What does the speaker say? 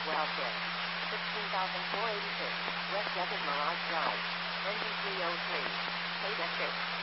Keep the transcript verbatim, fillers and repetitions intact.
Welfare. sixteen thousand four hundred eighty-six. West Desert Mirage Drive. Engine three oh three. Paid at six.